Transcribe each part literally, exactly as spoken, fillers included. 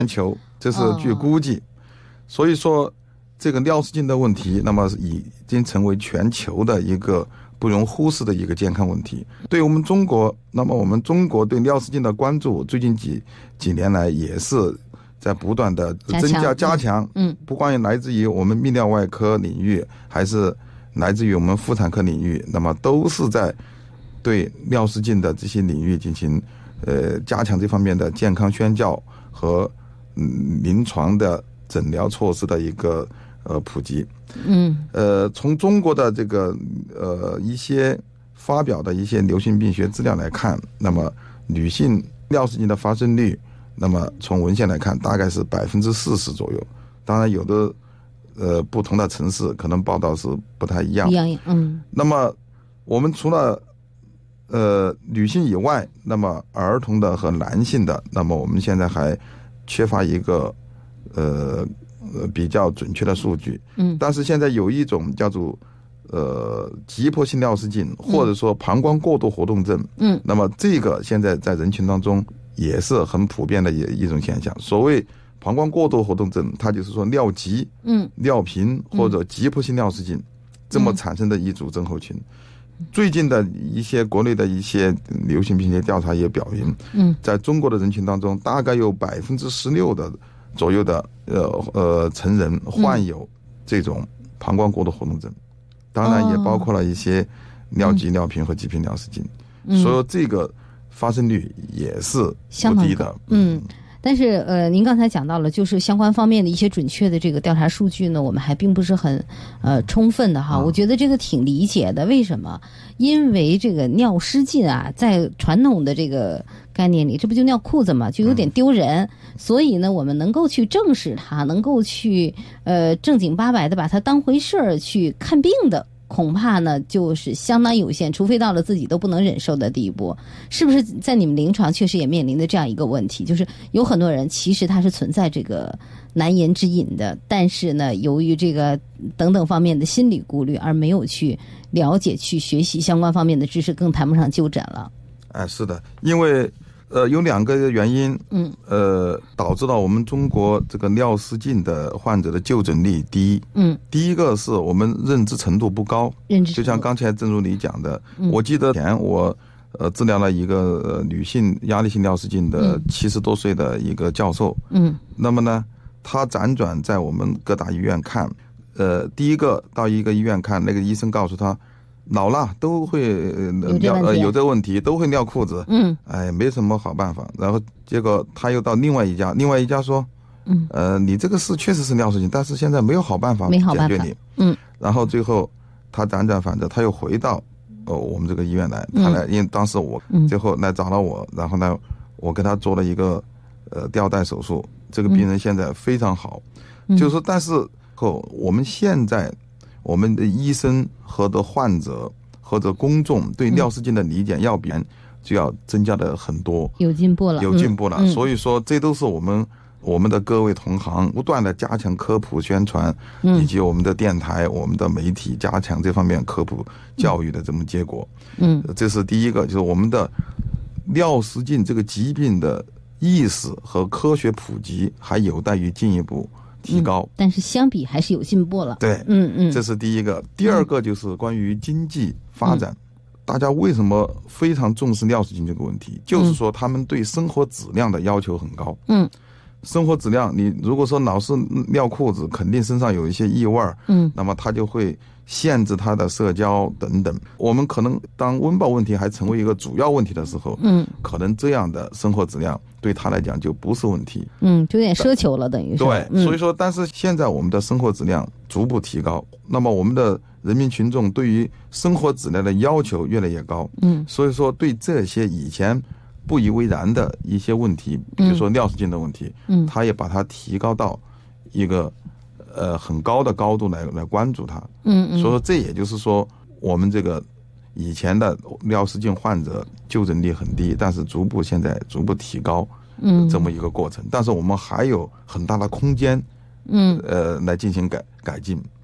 全球，这是据估计。哦、所以说，这个尿失禁的问题，那么已经成为全球的一个不容忽视的一个健康问题。对我们中国，那么我们中国对尿失禁的关注，最近几几年来也是在不断的增加加强。嗯，不光来自于我们泌尿外科领域，还是来自于我们妇产科领域，那么都是在对尿失禁的这些领域进行呃加强这方面的健康宣教和嗯临床的诊疗措施的一个呃普及。嗯，呃，从中国的这个呃一些发表的一些流行病学资料来看，那么女性尿失禁的发生率，那么从文献来看大概是百分之四十左右。当然有的呃不同的城市可能报道是不太一样。一样，嗯。那么我们除了呃女性以外，那么儿童的和男性的，那么我们现在还缺乏一个呃呃比较准确的数据。嗯。但是现在有一种叫做呃急迫性尿失禁，或者说膀胱过度活动症。嗯。那么这个现在在人群当中也是很普遍的一一种现象。所谓膀胱过度活动症，它就是说尿急、嗯、尿频或者急迫性尿失禁，这么产生的一组症候群。最近的一些国内的一些流行病学调查也表明，嗯，在中国的人群当中，大概有百分之十六的左右的呃呃成人患有这种膀胱过度活动症，当然也包括了一些尿急、尿频和急频尿失禁，所以这个发生率也是不低的。 嗯。但是呃，您刚才讲到了，就是相关方面的一些准确的这个调查数据呢，我们还并不是很呃充分的哈。我觉得这个挺理解的，为什么？因为这个尿失禁啊，在传统的这个概念里，这不就尿裤子嘛，就有点丢人。嗯、所以呢，我们能够去正视它，能够去呃正经八百的把它当回事儿去看病的，恐怕呢就是相当有限，除非到了自己都不能忍受的地步。是不是在你们临床确实也面临的这样一个问题，就是有很多人其实他是存在这个难言之隐的，但是呢由于这个等等方面的心理顾虑而没有去了解去学习相关方面的知识，更谈不上就诊了。 哎，是的，因为呃，有两个原因，嗯，呃，导致了我们中国这个尿失禁的患者的就诊率低。嗯，第一个是我们认知程度不高，认知就像刚才正如你讲的，嗯、我记得前我呃治疗了一个、呃、女性压力性尿失禁的七十多岁的一个教授，嗯，那么呢，他辗转在我们各大医院看，呃，第一个到一个医院看，那个医生告诉他，老了都会呃尿呃有这个问题，都会尿裤子，嗯，哎，没什么好办法。然后结果他又到另外一家，另外一家说，嗯，呃，你这个事确实是尿失禁，但是现在没有好办法解决你，嗯。然后最后他辗转反侧，他又回到呃我们这个医院来，他来，因为当时我最后来找到我，然后呢，我给他做了一个呃吊带手术，这个病人现在非常好，嗯、就是说，但是后我们现在。我们的医生和的患者或者公众对尿失禁的理解要比就要增加的很多， 有进步了， 有进步了。嗯、所以说，这都是我们我们的各位同行不断的加强科普宣传，嗯、以及我们的电台、我们的媒体加强这方面科普教育的这么结果。嗯，这是第一个，就是我们的尿失禁这个疾病的意识和科学普及还有待于进一步提高、 嗯，但是相比还是有进步了。 对，嗯嗯，这是第一个。第二个就是关于经济发展，嗯、大家为什么非常重视尿失禁这个问题？嗯、就是说他们对生活质量的要求很高。嗯，生活质量，你如果说老是尿裤子，肯定身上有一些异味，嗯，那么他就会限制他的社交等等。我们可能当温饱问题还成为一个主要问题的时候，嗯，可能这样的生活质量对他来讲就不是问题， 嗯，就有点奢求了，等于是。 对，嗯、所以说，但是现在我们的生活质量逐步提高，那么我们的人民群众对于生活质量的要求越来越高，嗯，所以说对这些以前不以为然的一些问题，比如说尿失禁的问题，嗯，他也把它提高到一个呃很高的高度来来关注它，嗯嗯，所以说这也就是说我们这个以前的尿失禁患者就诊率很低，但是逐步现在逐步提高，嗯，这么一个过程。但是我们还有很大的空间，嗯，呃，来进行改改进。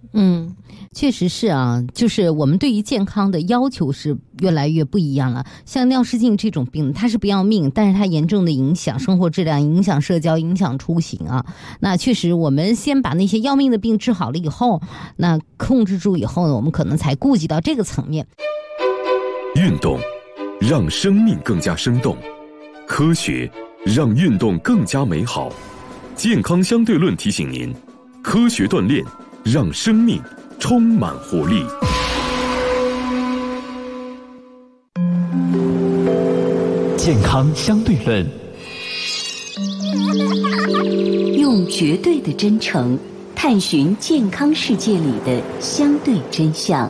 嗯，确实是啊，就是我们对于健康的要求是越来越不一样了。像尿失禁这种病，它是不要命，但是它严重的影响生活质量，影响社交，影响出行啊。那确实，我们先把那些要命的病治好了以后，那控制住以后呢，我们可能才顾及到这个层面。 运动让生命更加生动，科学让运动更加美好。健康相对论提醒您，科学锻炼让生命充满活力。 健康相对论， 用绝对的真诚探寻健康世界里的相对真相。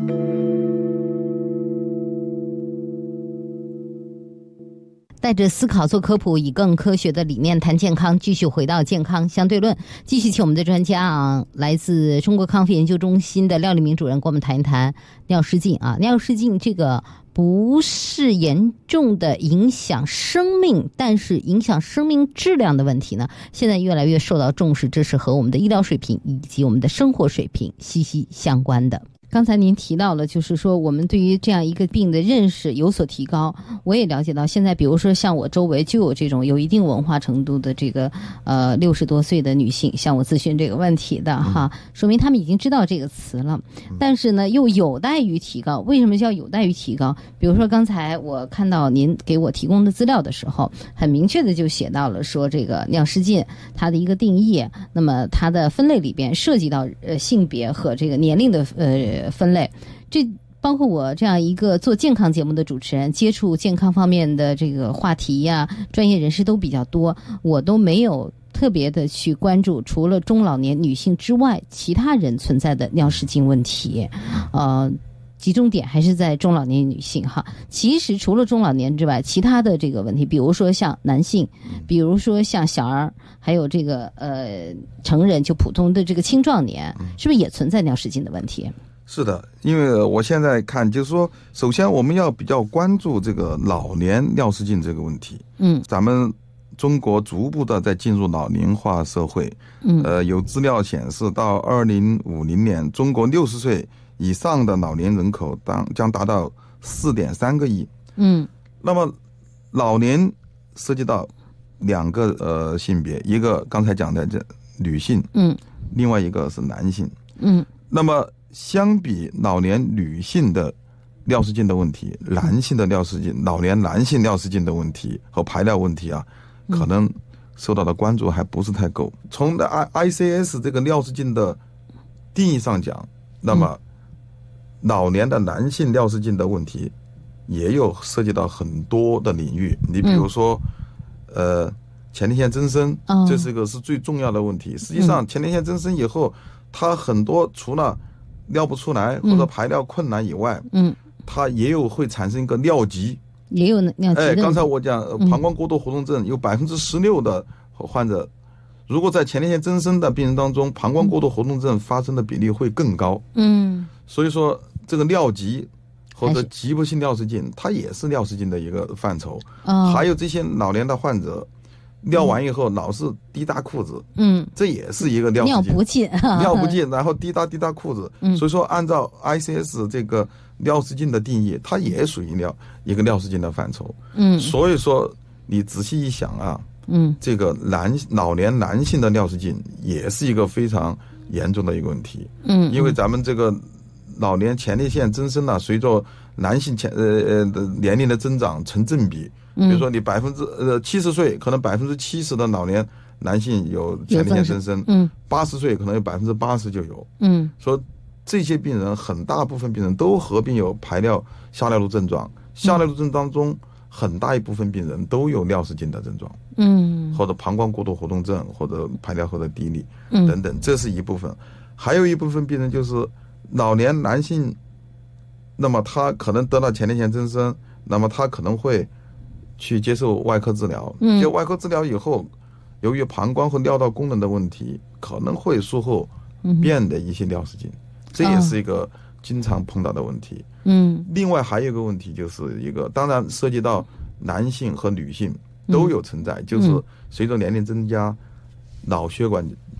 带着思考做科普，以更科学的理念谈健康，继续回到健康相对论，继续请我们的专家啊，来自中国康复研究中心的廖立明主任，跟我们谈一谈尿失禁啊。尿失禁这个不是严重的影响生命，但是影响生命质量的问题呢，现在越来越受到重视，这是和我们的医疗水平以及我们的生活水平息息相关的。刚才您提到了，就是说我们对于这样一个病的认识有所提高。我也了解到，现在比如说像我周围就有这种有一定文化程度的这个呃六十多岁的女性向我咨询这个问题的哈，说明他们已经知道这个词了，但是呢又有待于提高。为什么叫有待于提高？比如说刚才我看到您给我提供的资料的时候，很明确的就写到了说这个尿失禁它的一个定义，那么它的分类里边涉及到呃性别和这个年龄的呃。分类，这包括我这样一个做健康节目的主持人，接触健康方面的这个话题呀，专业人士都比较多，我都没有特别的去关注除了中老年女性之外其他人存在的尿失禁问题，呃集中点还是在中老年女性哈。其实除了中老年之外，其他的这个问题，比如说像男性，比如说像小儿，还有这个呃成人，就普通的这个青壮年，是不是也存在尿失禁的问题？ 是的，因为我现在看，就是说，首先我们要比较关注这个老年尿失禁这个问题。嗯，咱们中国逐步的在进入老龄化社会。嗯，呃，有资料显示，到二零五零年，中国六十岁以上的老年人口当将达到四点三个亿。嗯，那么老年涉及到两个呃性别，一个刚才讲的这女性，嗯，另外一个是男性。嗯，那么相比老年女性的尿失禁的问题，男性的尿失禁，老年男性尿失禁的问题和排尿问题啊，可能受到的关注还不是太够。从 I C S 这个尿失禁的定义上讲，那么老年的男性尿失禁的问题也有涉及到很多的领域。你比如说，呃，前列腺增生，这是一个是最重要的问题。实际上，前列腺增生以后，它很多除了尿不出来或者排尿困难以外，嗯，它也有会产生一个尿急， 也有尿急。 哎，刚才我讲膀胱过度活动症有百分之十六的患者，如果在前列腺增生的病人当中，膀胱过度活动症发生的比例会更高。嗯，所以说这个尿急或者急迫性尿失禁，它也是尿失禁的一个范畴。哦，还有这些老年的患者，尿完以后老是滴大裤子，嗯，这也是一个尿尿不尽， 尿不尽，然后滴答滴答裤子，嗯，所以说按照 I C S 这个尿失禁的定义，它也属于尿一个尿失禁的范畴，嗯，所以说你仔细一想啊，嗯，这个男老年男性的尿失禁也是一个非常严重的一个问题，嗯，因为咱们这个老年前列腺增生呢，随着男性前呃呃的年龄的增长成正比。比如说你百分之呃七十岁，可能百分之七十的老年男性有前列腺增生，嗯，八十岁可能有百分之八十就有，嗯，说这些病人很大部分病人都合并有排尿下尿路症状，下尿路症当中很大一部分病人都有尿失禁的症状，嗯，或者膀胱过度活动症，或者排尿后的滴沥，嗯，等等，这是一部分。还有一部分病人就是老年男性，那么他可能得到前列腺增生，那么他可能会去接受外科治疗，接受外科治疗以后，由于膀胱和尿道功能的问题，可能会术后变的一些尿失禁，这也是一个经常碰到的问题。嗯，另外还有一个问题就是一个，当然涉及到男性和女性都有存在，就是随着年龄增加，脑血管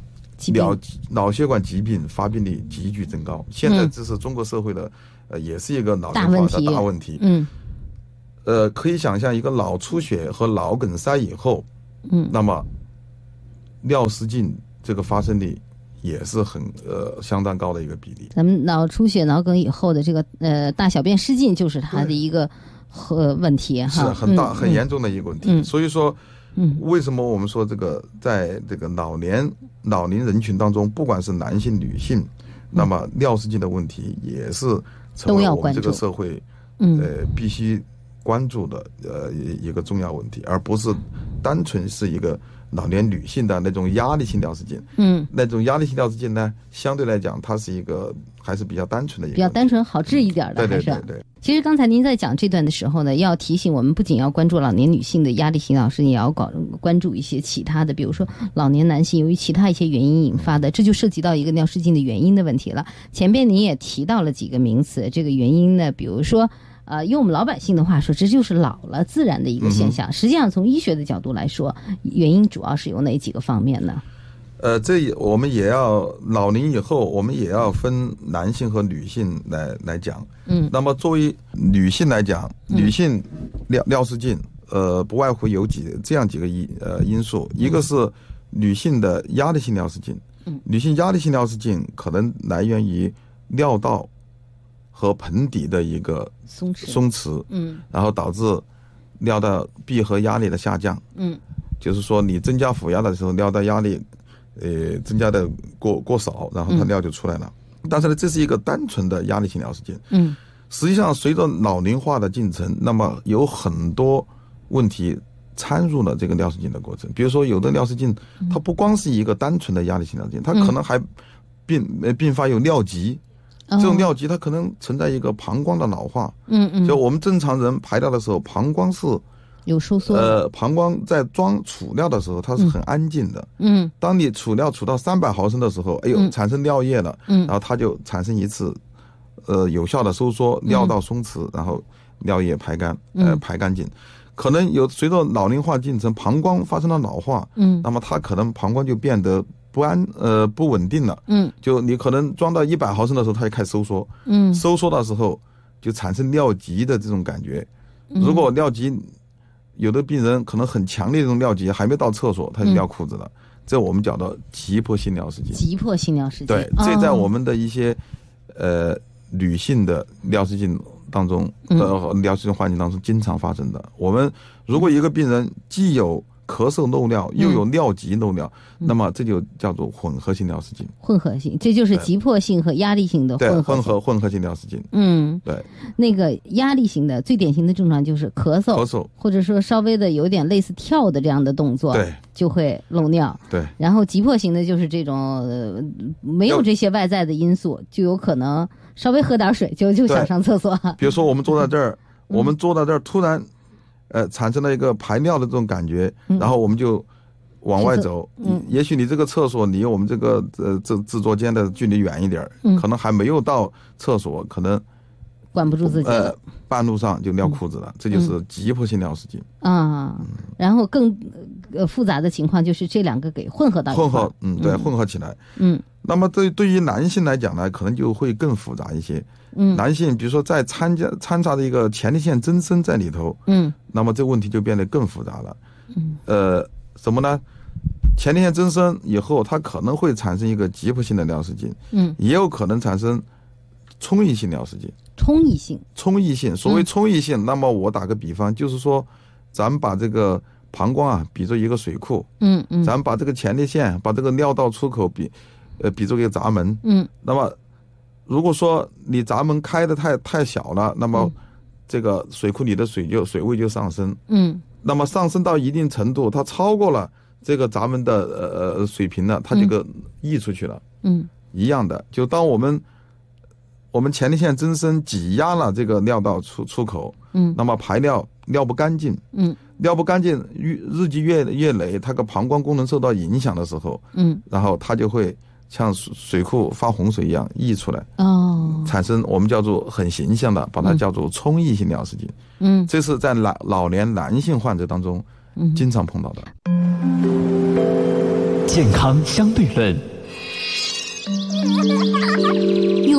脑脑血管疾病发病率急剧增高。现在这是中国社会的，呃，也是一个老龄化的大问题。 嗯， 呃，可以想象一个脑出血和脑梗塞以后，嗯，那么尿失禁这个发生率也是很呃相当高的一个比例。 咱们脑出血、脑梗以后的这个呃大小便失禁，就是它的一个呃问题哈， 是很大、 嗯、 很严重的一个问题。 嗯、 所以说， 嗯， 为什么我们说这个在这个老年老龄人群当中，不管是男性、女性，嗯、那么尿失禁的问题也是成为我们这个社会嗯呃必须关注的呃一个重要问题，而不是单纯是一个老年女性的那种压力性尿失禁。 嗯， 那种压力性尿失禁呢，相对来讲，它是一个还是比较单纯的一个， 比较单纯好治一点的， 对对对对。 其实刚才您在讲这段的时候呢，要提醒我们，不仅要关注老年女性的压力性尿失禁，也要关关注一些其他的，比如说老年男性由于其他一些原因引发的，这就涉及到一个尿失禁的原因的问题了。前边您也提到了几个名词，这个原因呢，比如说。呃，用我们老百姓的话说，这就是老了自然的一个现象。嗯、实际上，从医学的角度来说，原因主要是有哪几个方面呢？ 呃，这我们也要老龄以后，我们也要分男性和女性来来讲。嗯，那么作为女性来讲，女性尿尿失禁，呃，不外乎有几这样几个因呃因素，一个是女性的压力性尿失禁。嗯，女性压力性尿失禁可能来源于尿道和盆底的一个松弛， 松弛，嗯，然后导致尿道闭合压力的下降，嗯，就是说你增加腹压的时候，尿道压力，呃，增加的过过少，然后它尿就出来了。嗯、但是呢，这是一个单纯的压力性尿失禁，嗯，实际上随着老龄化的进程，那么有很多问题掺入了这个尿失禁的过程。比如说，有的尿失禁，它不光是一个单纯的压力性尿失禁，它可能还并呃并发有尿急。这种尿急它可能存在一个膀胱的老化，嗯嗯，就我们正常人排尿的时候，膀胱是有收缩， 呃，膀胱在装储尿的时候，它是很安静的，嗯，当你储尿储到三百毫升的时候，哎呦，嗯、产生尿液了，嗯，然后它就产生一次，呃，有效的收缩，尿道松弛，嗯、然后尿液排干，呃，嗯、排干净。可能有随着老龄化进程，膀胱发生了老化，嗯，那么它可能膀胱就变得不安呃不稳定了，嗯，就你可能装到一百毫升的时候，它就开始收缩，嗯，收缩的时候就产生尿急的这种感觉。如果尿急，有的病人可能很强烈的这种尿急，还没到厕所他就尿裤子了，嗯、这我们叫做急迫性尿失禁。 急迫性尿失禁， 对，这在我们的一些、哦、呃女性的尿失禁当中，呃，尿失禁环境当中经常发生的。我们如果一个病人既有咳嗽漏尿，又有尿急漏尿，嗯、那么这就叫做混合性尿失禁。 混合性，这就是急迫性和压力性的混合性。 对，混合混合性尿失禁。 嗯， 对。 那个压力型的最典型的症状就是咳嗽， 咳嗽， 或者说稍微的有点类似跳的这样的动作， 对， 就会漏尿。 对。然后急迫型的就是这种、呃、没有这些外在的因素，就有可能稍微喝点水就就想上厕所。 比如说我们坐在这儿，嗯、我们坐在这儿突然。呃，产生了一个排尿的这种感觉，嗯、然后我们就往外走。嗯，也许你这个厕所离我们这个呃这制作间的距离远一点，嗯、可能还没有到厕所，可能管不住自己了， 呃，半路上就尿裤子了，嗯、这就是急迫性尿失禁啊。嗯、然后更呃复杂的情况就是这两个给混合到一块， 混合，嗯，对，嗯、混合起来， 嗯。 那么对对于男性来讲呢，可能就会更复杂一些。嗯，男性比如说在参加掺杂的一个前列腺增生在里头，嗯，那么这个问题就变得更复杂了。嗯，呃，什么呢？前列腺增生以后，它可能会产生一个急迫性的尿失禁，嗯，也有可能产生充溢性尿失禁。 充溢性， 充溢性，所谓充溢性，嗯、那么我打个比方，就是说，咱们把这个膀胱啊比作一个水库，嗯嗯，咱们把这个前列腺，把这个尿道出口比。呃，比作一个闸门，嗯，那么如果说你闸门开的太太小了，那么这个水库里的水就水位就上升，嗯，那么上升到一定程度，它超过了这个闸门的呃呃水平了，它这个溢出去了，嗯，一样的，就当我们我们前列腺增生挤压了这个尿道出出口，嗯，那么排尿尿不干净，嗯，尿不干净，日积月月累，它个膀胱功能受到影响的时候，嗯，然后它就会。像水库发洪水一样溢出来，哦，产生我们叫做很形象的，把它叫做充溢性尿失禁。嗯，这是在老老年男性患者当中，经常碰到的。 健康相对论，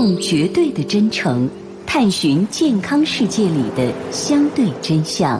用绝对的真诚探寻健康世界里的相对真相。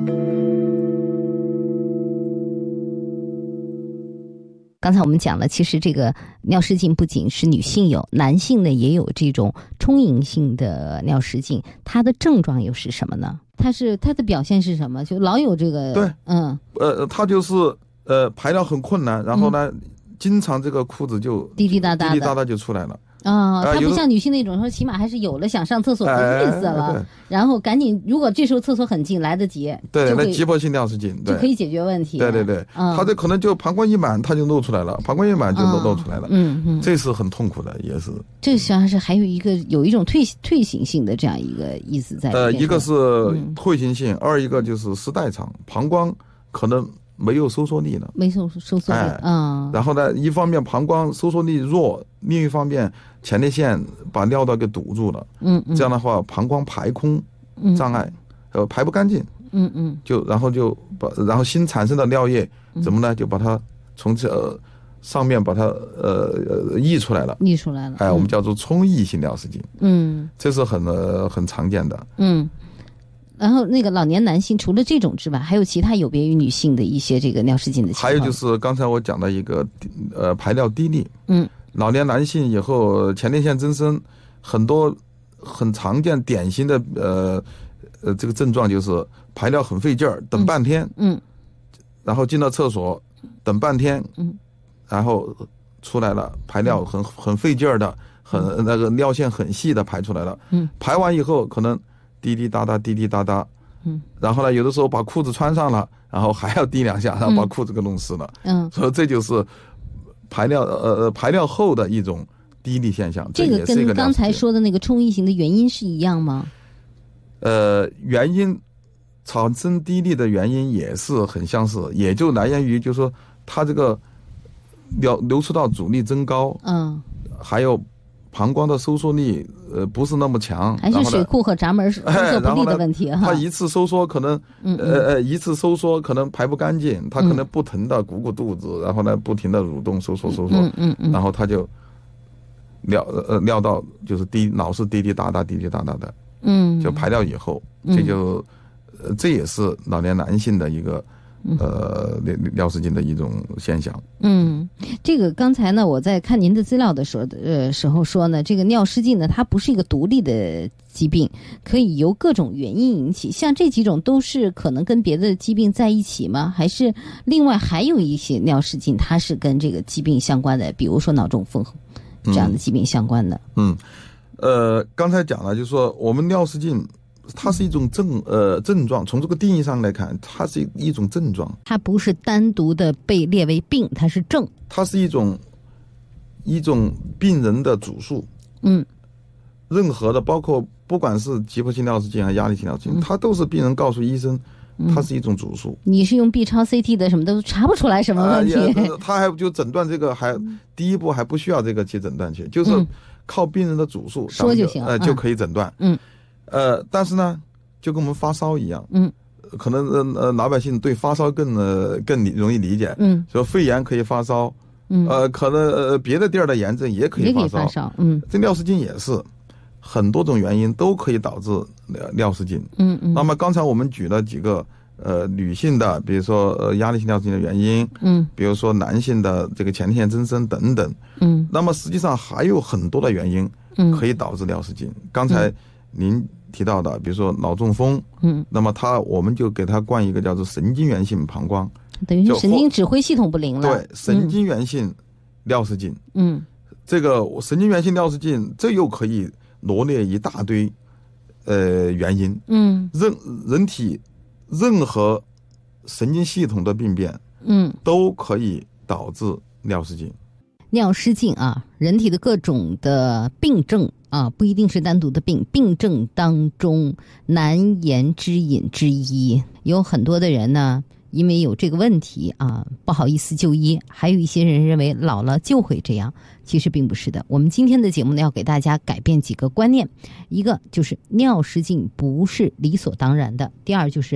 刚才我们讲了，其实这个尿失禁不仅是女性有，男性呢也有这种充盈性的尿失禁，它的症状又是什么呢？它是它的表现是什么？就老有这个对， 嗯， 呃，它就是呃排尿很困难，然后呢，嗯、经常这个裤子就滴滴答答滴滴答答就出来了。 啊、哦，它不呃、 像女性那种说，起码还是有了想上厕所的意思了， 哎、 然后赶紧，如果这时候厕所很近，来得及， 对，那急迫性尿失禁就可以解决问题。 对对对，嗯、它这可能就膀胱一满，它就漏出来了，膀胱一满就漏漏出来了， 嗯嗯， 这是很痛苦的，也是。 这实际上是还有一个有一种退退行性的这样一个意思在里面。 呃，一个是退行性，嗯、二一个就是时代长，膀胱可能没有收缩力了， 没收收缩力， 哎、 嗯。 然后呢，一方面膀胱收缩力弱，另一方面前列腺把尿道给堵住了， 嗯嗯， 这样的话膀胱排空障碍，嗯、呃排不干净， 嗯嗯， 就然后就把然后新产生的尿液怎么呢？就把它从这、呃、上面把它呃呃溢出来了， 溢出来了， 哎，我们叫做充溢性尿失禁， 嗯， 这是很呃很常见的， 嗯。然后那个老年男性除了这种之外，还有其他有别于女性的一些这个尿失禁的情况。 还有就是刚才我讲的一个呃排尿低力， 嗯， 老年男性以后前列腺增生，很多很常见典型的呃呃这个症状就是排尿很费劲儿，等半天， 嗯， 然后进到厕所等半天， 嗯， 然后出来了，排尿很很费劲儿的，很那个尿线很细的排出来了， 嗯， 排完以后可能滴滴答答滴滴答答， 嗯， 然后呢，有的时候把裤子穿上了，然后还要滴两下，然后把裤子给弄湿了， 嗯， 所以这就是排尿呃呃排尿后的一种滴力现象。 这个跟刚才说的那个充溢型的原因是一样吗？ 呃，原因产生滴力的原因也是很相似，也就来源于就是说它这个流流出道阻力增高， 嗯， 还有膀胱的收缩力呃不是那么强， 还是水库和闸门收缩不利的问题哈。 它一次收缩可能嗯呃呃一次收缩可能排不干净，它可能不停的鼓鼓肚子，然后呢不停的蠕动收缩收缩， 嗯嗯嗯， 然后它就尿呃尿道就是滴老是滴滴答答滴滴答答的， 嗯， 就排尿以后，这就呃这也是老年男性的一个呃尿尿失禁的一种现象。 嗯，这个刚才呢，我在看您的资料的时候，呃，时候说呢，这个尿失禁呢，它不是一个独立的疾病，可以由各种原因引起。像这几种都是可能跟别的疾病在一起吗？还是另外还有一些尿失禁，它是跟这个疾病相关的，比如说脑中风这样的疾病相关的？ 嗯，呃，刚才讲了，就是说我们尿失禁。它是一种症呃症状，从这个定义上来看，它是一种症状， 它不是单独的被列为病，它是症， 它是一种一种病人的主诉。 嗯， 任何的包括不管是急迫性尿失禁还是压力性尿失禁，嗯、它都是病人告诉医生，它是一种主诉。 嗯、你是用 B 超 C T 的什么都查不出来什么问题， 呃、他还就诊断这个还第一步还不需要这个去诊断去，就是靠病人的主诉说就行， 呃就可以诊断。 嗯。 呃，但是呢，就跟我们发烧一样， 嗯， 可能呃老百姓对发烧更呃更容易理解， 嗯， 说肺炎可以发烧， 嗯， 呃，可能呃别的地儿的炎症也可以发烧， 也可以发烧，嗯， 这尿失禁也是很多种原因都可以导致尿失禁， 嗯嗯。 那么刚才我们举了几个呃女性的，比如说呃压力性尿失禁的原因， 嗯， 比如说男性的这个前列腺增生等等， 嗯， 那么实际上还有很多的原因， 嗯， 可以导致尿失禁。刚才您提到的，比如说脑中风， 嗯， 那么它我们就给它冠一个叫做神经源性膀胱， 等于是神经指挥系统不灵了。 对，神经源性尿失禁。 嗯， 这个神经源性尿失禁，这又可以罗列一大堆呃原因。 嗯， 人人体任何神经系统的病变， 嗯， 都可以导致尿失禁。 尿失禁啊，人体的各种的病症啊，不一定是单独的病，病症当中难言之隐之一。有很多的人呢，因为有这个问题啊，不好意思就医，还有一些人认为老了就会这样，其实并不是的。我们今天的节目呢，要给大家改变几个观念，一个就是尿失禁不是理所当然的，第二就是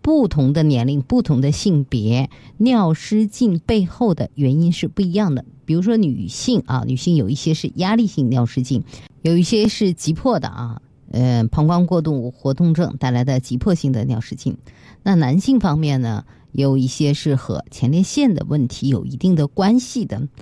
不同的年龄、不同的性别，尿失禁背后的原因是不一样的。比如说女性啊，女性有一些是压力性尿失禁，有一些是急迫的啊，呃，膀胱过度活动症带来的急迫性的尿失禁。那男性方面呢，有一些是和前列腺的问题有一定的关系的，